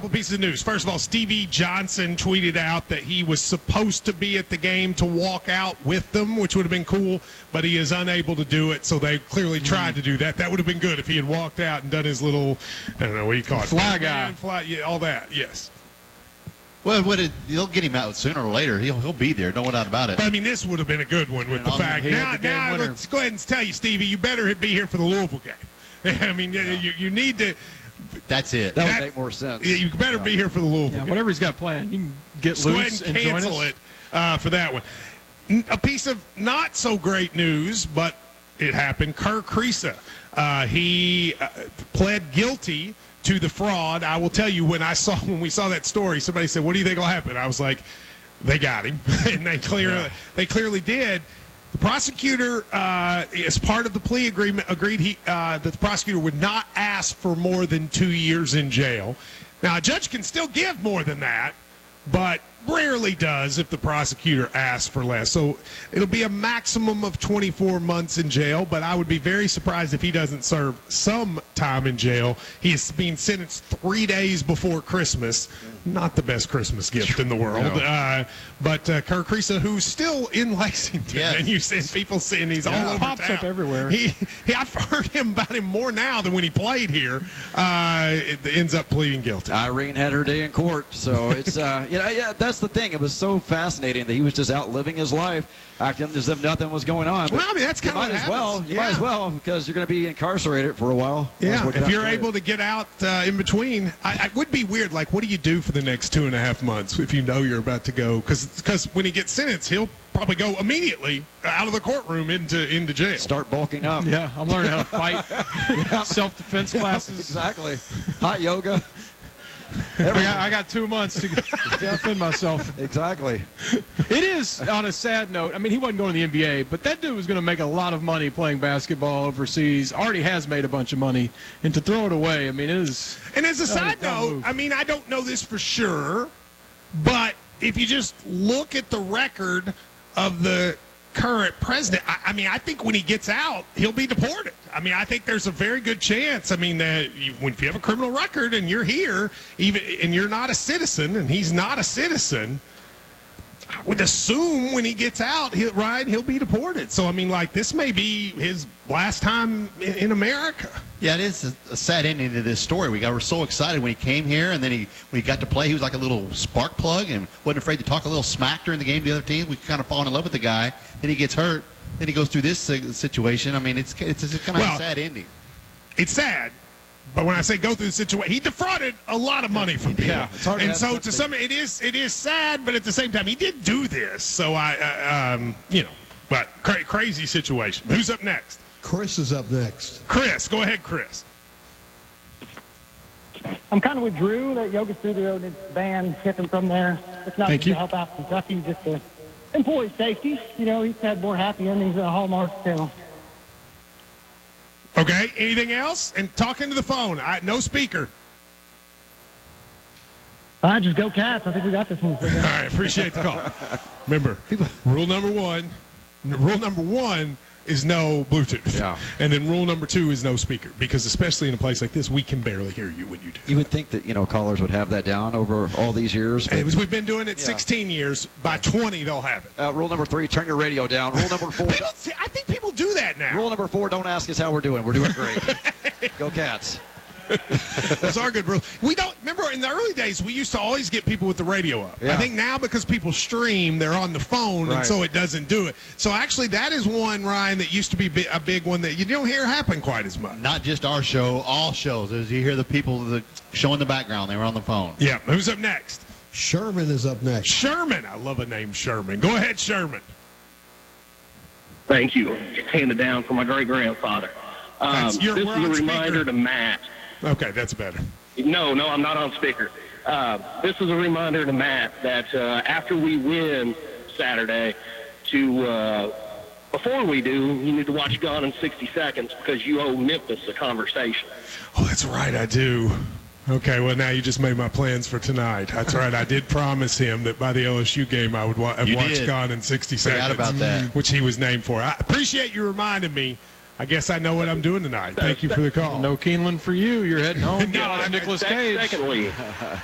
couple pieces of news. First of all, Stevie Johnson tweeted out that he was supposed to be at the game to walk out with them, which would have been cool, but he is unable to do it, so they clearly tried to do that. That would have been good if he had walked out and done his little, I don't know what you call it. Fly guy. Yeah, all that, yes. Well, they'll get him out sooner or later. He'll be there, no doubt about it. But, I mean, this would have been a good one with the fact. Now, let's go ahead and tell you, Stevie, you better be here for the Louisville game. I mean, you need to. That's it. That would make more sense. You better be here for the Louisville game. Whatever he's got planned, you can get Go loose ahead and and cancel join us. it for that one. A piece of not so great news, but it happened. Kerr Kriisa, he pled guilty to the fraud. I will tell you, when we saw that story, somebody said, "What do you think will happen?" I was like, "They got him," and they clearly did. The prosecutor, as part of the plea agreement, agreed that the prosecutor would not ask for more than 2 years in jail. Now, a judge can still give more than that, but rarely does if the prosecutor asks for less. So it'll be a maximum of 24 months in jail, but I would be very surprised if he doesn't serve some time in jail. He is being sentenced 3 days before Christmas. Not the best Christmas gift in the world. No. But Kerr Kriisa, who's still in Lexington, and you see people saying he's all over pops town. up everywhere. I've heard about him more now than when he played here. It ends up pleading guilty. Irene had her day in court, so it's that's the thing. It was so fascinating that he was just out living his life, acting as if nothing was going on. Well, I mean, that's kind of what happens. You might as well, because you're going to be incarcerated for a while. Yeah, if you're able to get out in between, it would be weird. Like, what do you do for the next 2.5 months if you know you're about to go? Because when he gets sentenced, he'll probably go immediately out of the courtroom into jail. Start bulking up. Yeah, I'm learning how to fight. Self-defense classes. Exactly. Hot yoga. I got 2 months to defend myself. Exactly. It is, on a sad note, I mean, he wasn't going to the NBA, but that dude was going to make a lot of money playing basketball overseas, already has made a bunch of money, and to throw it away, I mean, it is. And as a side note, I mean, I don't know this for sure, but if you just look at the record of the current president, I mean, I think when he gets out, he'll be deported. I mean, I think there's a very good chance. I mean, that if you have a criminal record and you're here, and you're not a citizen, and he's not a citizen, I would assume when he gets out, he'll be deported. So, I mean, like, this may be his last time in America. Yeah, it is a sad ending to this story. We were so excited when he came here, and then when he got to play, he was like a little spark plug and wasn't afraid to talk a little smack during the game to the other team. We kind of fallen in love with the guy. Then he gets hurt. Then he goes through this situation. I mean, it's kind of a sad ending. It's sad. But when I say go through the situation, he defrauded a lot of money from people. Yeah, it's hard and so to some, it is sad, but at the same time, he did do this. So but crazy situation. Who's up next? Chris is up next. Chris, go ahead, Chris. I'm kind of with Drew that Yoga Studio needs to ban shipping from there. It's not to help out Kentucky, just to employee safety. You know, he's had more happy endings than a Hallmark channel. Okay, anything else? And talk into the phone. No speaker. I just go Cats. I think we got this one. All right, appreciate the call. Remember, rule number one is no Bluetooth. Yeah. And then rule number 2 is no speaker, because especially in a place like this, we can barely hear you when you do. You would think that, callers would have that down over all these years. But we've been doing it 16 years. By 20, they'll have it. Rule number 3, turn your radio down. Rule number 4. I think people do that now. Rule number 4, don't ask us how we're doing. We're doing great. Go Cats. Those are good rules. We don't remember in the early days we used to always get people with the radio up. Yeah. I think now because people stream, they're on the phone, and so it doesn't do it. So actually, that is one, Ryan, that used to be a big one that you don't hear happen quite as much. Not just our show, all shows. As you hear the people showing the background, they were on the phone. Yeah. Who's up next? Sherman is up next. Sherman. I love a name, Sherman. Go ahead, Sherman. Thank you. Handed down from my great-grandfather. This is a reminder to Matt. Okay, that's better. No, I'm not on speaker. This is a reminder to Matt that after we win Saturday, before we do, you need to watch Gone in 60 Seconds because you owe Memphis a conversation. Oh, that's right, I do. Okay, well, now you just made my plans for tonight. That's right. I did promise him that by the LSU game I would watch Gone in 60 Seconds. Forgot about that. Which he was named for. I appreciate you reminding me. I guess I know what I'm doing tonight. Thank you for the call. No Keeneland for you. You're heading home. No, Nicholas Cage. Secondly,